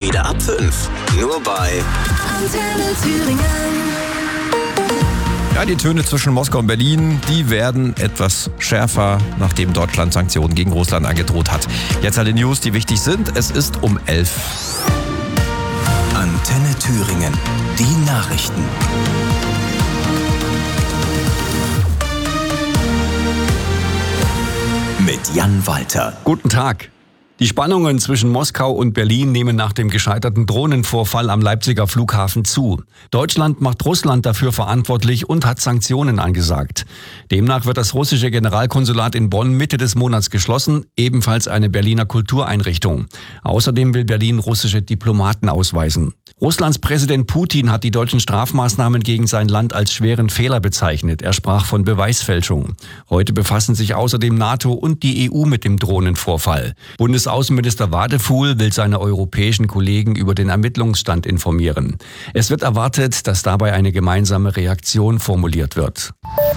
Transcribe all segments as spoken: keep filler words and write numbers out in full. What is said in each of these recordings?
Wieder ab fünf. Nur bei Antenne Thüringen. Ja, die Töne zwischen Moskau und Berlin, die werden etwas schärfer, nachdem Deutschland Sanktionen gegen Russland angedroht hat. Jetzt alle News, die wichtig sind. Es ist um elf. Antenne Thüringen. Die Nachrichten. Mit Jan Walter. Guten Tag. Die Spannungen zwischen Moskau und Berlin nehmen nach dem gescheiterten Drohnenvorfall am Leipziger Flughafen zu. Deutschland macht Russland dafür verantwortlich und hat Sanktionen angesagt. Demnach wird das russische Generalkonsulat in Bonn Mitte des Monats geschlossen, ebenfalls eine Berliner Kultureinrichtung. Außerdem will Berlin russische Diplomaten ausweisen. Russlands Präsident Putin hat die deutschen Strafmaßnahmen gegen sein Land als schweren Fehler bezeichnet. Er sprach von Beweisfälschung. Heute befassen sich außerdem NATO und die E U mit dem Drohnenvorfall. Bundesaußenminister Wadefuhl will seine europäischen Kollegen über den Ermittlungsstand informieren. Es wird erwartet, dass dabei eine gemeinsame Reaktion formuliert wird.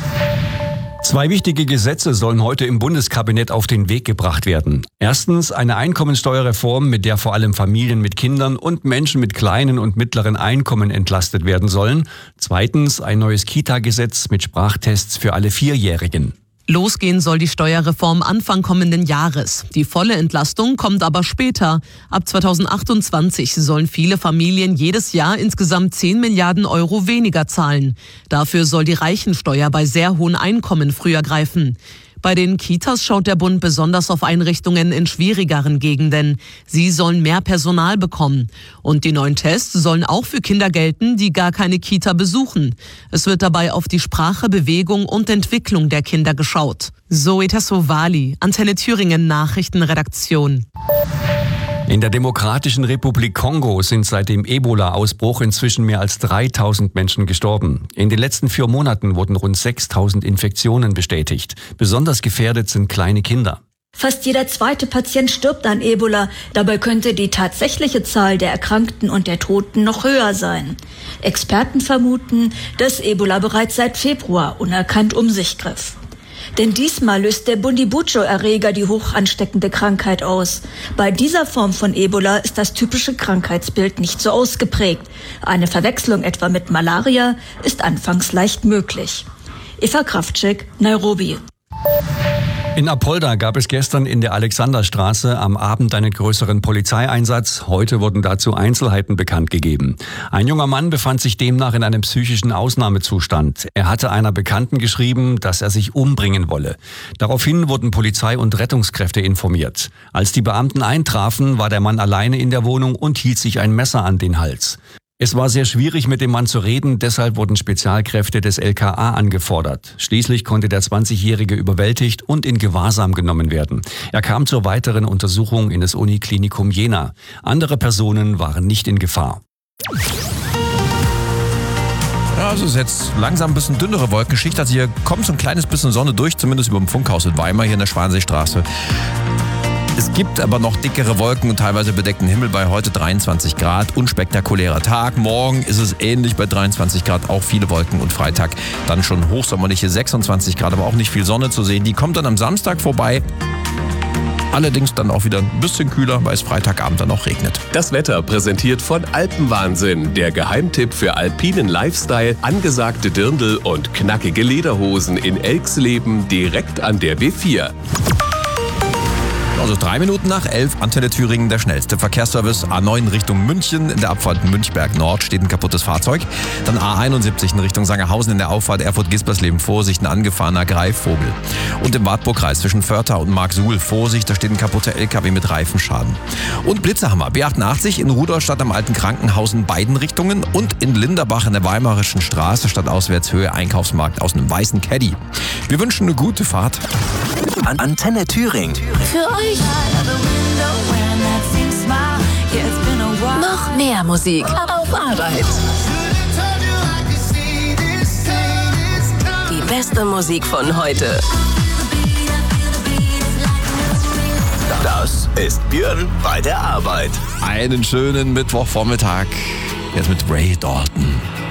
Zwei wichtige Gesetze sollen heute im Bundeskabinett auf den Weg gebracht werden. Erstens eine Einkommensteuerreform, mit der vor allem Familien mit Kindern und Menschen mit kleinen und mittleren Einkommen entlastet werden sollen. Zweitens ein neues Kita-Gesetz mit Sprachtests für alle Vierjährigen. Losgehen soll die Steuerreform Anfang kommenden Jahres. Die volle Entlastung kommt aber später. Ab zweitausendachtundzwanzig sollen viele Familien jedes Jahr insgesamt zehn Milliarden Euro weniger zahlen. Dafür soll die Reichensteuer bei sehr hohen Einkommen früher greifen. Bei den Kitas schaut der Bund besonders auf Einrichtungen in schwierigeren Gegenden. Sie sollen mehr Personal bekommen. Und die neuen Tests sollen auch für Kinder gelten, die gar keine Kita besuchen. Es wird dabei auf die Sprache, Bewegung und Entwicklung der Kinder geschaut. Zoe Tassovali, Antenne Thüringen Nachrichtenredaktion. In der Demokratischen Republik Kongo sind seit dem Ebola-Ausbruch inzwischen mehr als dreitausend Menschen gestorben. In den letzten vier Monaten wurden rund sechstausend Infektionen bestätigt. Besonders gefährdet sind kleine Kinder. Fast jeder zweite Patient stirbt an Ebola. Dabei könnte die tatsächliche Zahl der Erkrankten und der Toten noch höher sein. Experten vermuten, dass Ebola bereits seit Februar unerkannt um sich griff. Denn diesmal löst der Bundibujo-Erreger die hoch ansteckende Krankheit aus. Bei dieser Form von Ebola ist das typische Krankheitsbild nicht so ausgeprägt. Eine Verwechslung etwa mit Malaria ist anfangs leicht möglich. Eva Kraftschek, Nairobi. In Apolda gab es gestern in der Alexanderstraße am Abend einen größeren Polizeieinsatz. Heute wurden dazu Einzelheiten bekannt gegeben. Ein junger Mann befand sich demnach in einem psychischen Ausnahmezustand. Er hatte einer Bekannten geschrieben, dass er sich umbringen wolle. Daraufhin wurden Polizei und Rettungskräfte informiert. Als die Beamten eintrafen, war der Mann alleine in der Wohnung und hielt sich ein Messer an den Hals. Es war sehr schwierig, mit dem Mann zu reden, deshalb wurden Spezialkräfte des L K A angefordert. Schließlich konnte der zwanzigjährige überwältigt und in Gewahrsam genommen werden. Er kam zur weiteren Untersuchung in das Uniklinikum Jena. Andere Personen waren nicht in Gefahr. Ja, also es ist jetzt langsam ein bisschen dünnere Wolkenschicht. Also hier kommt so ein kleines bisschen Sonne durch, zumindest über dem Funkhaus in Weimar hier in der Schwanseestraße. Es gibt aber noch dickere Wolken und teilweise bedeckten Himmel bei heute dreiundzwanzig Grad. Unspektakulärer Tag. Morgen ist es ähnlich bei dreiundzwanzig Grad, auch viele Wolken und Freitag dann schon hochsommerliche sechsundzwanzig Grad, aber auch nicht viel Sonne zu sehen. Die kommt dann am Samstag vorbei. Allerdings dann auch wieder ein bisschen kühler, weil es Freitagabend dann auch regnet. Das Wetter präsentiert von Alpenwahnsinn. Der Geheimtipp für alpinen Lifestyle, angesagte Dirndl und knackige Lederhosen in Elxleben direkt an der B vier. Also drei Minuten nach elf, Antenne Thüringen, der schnellste Verkehrsservice. A neun Richtung München, in der Abfahrt Münchberg Nord steht ein kaputtes Fahrzeug. Dann A einundsiebzig in Richtung Sangerhausen in der Auffahrt Erfurt-Gispersleben, Vorsicht, ein angefahrener Greifvogel. Und im Wartburgkreis zwischen Vörtha und Marksuhl, Vorsicht, da steht ein kaputter L K W mit Reifenschaden. Und Blitzerhammer, B achtundachtzig in Rudolstadt am Alten Krankenhaus in beiden Richtungen und in Linderbach in der Weimarischen Straße, stadtauswärtshöhe Einkaufsmarkt aus einem weißen Caddy. Wir wünschen eine gute Fahrt. An Antenne Thüringen. Für euch noch mehr Musik auf Arbeit. Die beste Musik von heute. Das ist Björn bei der Arbeit. Einen schönen Mittwochvormittag. Jetzt mit Ray Dalton.